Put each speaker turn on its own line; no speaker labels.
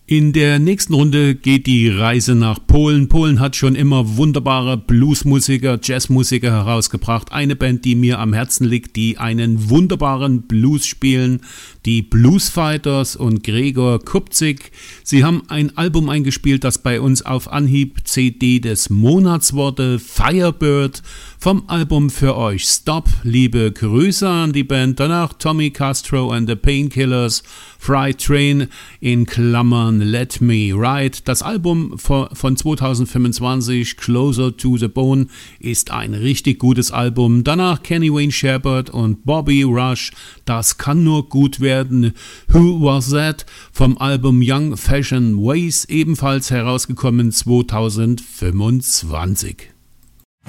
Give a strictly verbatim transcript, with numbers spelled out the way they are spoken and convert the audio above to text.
In der nächsten Runde geht die Reise nach Polen. Polen hat schon immer wunderbare Bluesmusiker, Jazzmusiker herausgebracht. Eine Band, die mir am Herzen liegt, die einen wunderbaren Blues spielen, die Bluesfighters und Gregor Kupczyk. Sie haben ein Album eingespielt, das bei uns auf Anhieb C D des Monats wurde, Firebird. Vom Album für euch Stop, liebe Grüße an die Band. Danach Tommy Castro and the Painkillers, Fright Train in Klammern Let Me Ride. Das Album von zweitausendfünfundzwanzig, Closer to the Bone, ist ein richtig gutes Album. Danach Kenny Wayne Shepherd und Bobby Rush, das kann nur gut werden. Who Was That? Vom Album Young Fashion Ways, ebenfalls herausgekommen zweitausendfünfundzwanzig.